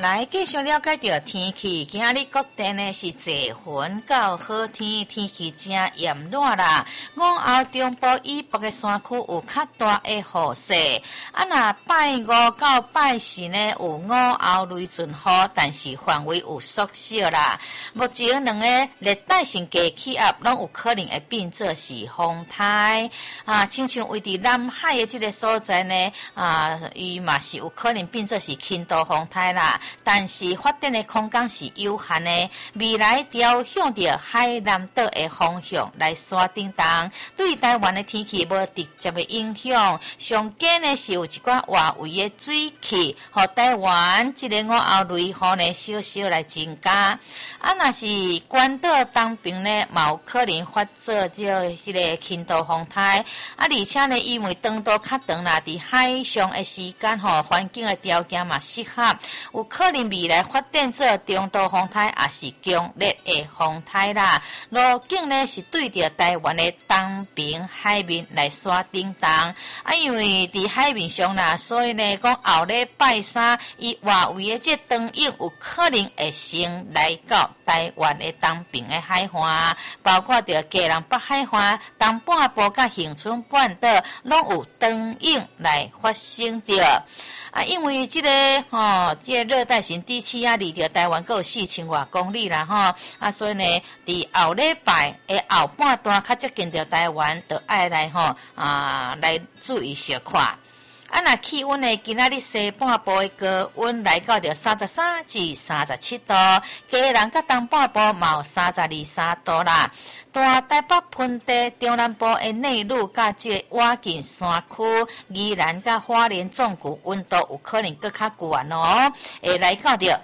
来继续了解到天气，今日各地呢是侪云到好天，天气真炎热啦。午后中部以北的山区有较大的雨势，若拜五到拜四呢有午后雷阵雨，但是范围有缩小啦。目前两个热带性低气压拢有可能会变作是风台亲像位伫南海的这个所在呢伊嘛是有可能变作是轻度风台啦。但是发展的空间是有限的，未来朝向着海南岛的方向来锁定当，对台湾的天气无直接的影响。上加呢是有一寡外围的水汽，和台湾这个午后雷雨呢小小来增加。若是关岛东边呢，嘛有可能发作这个轻度风台。而且呢，因为长度较长啦，伫海上的时间环境的条件嘛适合，有可能未来发展做中度风台，也是强烈的风台啦。路径呢是对着台湾的东边海面来锁定当。因为伫海面上啦，所以呢，讲后礼拜三，伊外围的这长影有可能会先来到台湾的东边的海岸，包括着基隆北海岸、东半部甲恒春半岛，拢有长影来发生着。因为这个这个热带性低气压离着台湾还有4000多公里啦所以呢，伫后礼拜的后半段较接近着台湾，就爱来来注意小看。若气温呢，今仔日西半部的高温来到着33至37度，基隆甲东半部嘛有32、3度啦。大台北盆地、中南部的内陆甲这瓦近山区、宜兰甲花莲总区温度有可能更较悬会来到着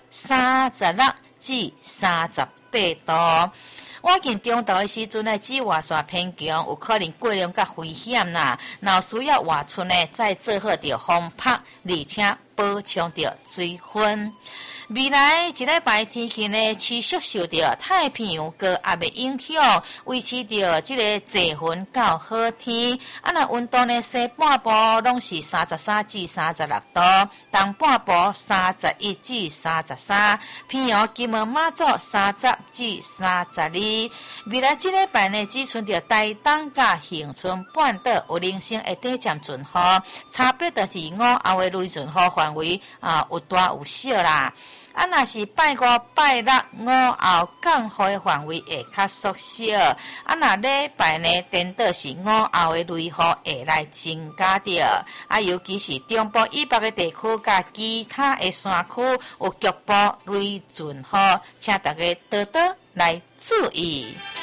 36至38度。我见中昼的时阵呢，紫外线偏强，有可能过量甲危险啦。若需要外出呢，再做好着防晒，而且补充着水分。未来一礼拜天气呢，持续受到太平洋高压的影响，维持着这个侪云到好天。若温度呢，西半部拢是33至36度，东半部31至33，偏阳金门马祖30至32。未来这礼拜呢，只剩着台东甲恒春半岛有零星会短暂阵雨，差别就是午后的雷阵雨范围有大有小啦。若是拜五、拜六午后降雨的范围会较缩小，若礼拜呢，颠倒是午后的雷雨会来增加着。尤其是中部以北的地区甲其他的山区有局部雷阵雨，请大家多多来注意。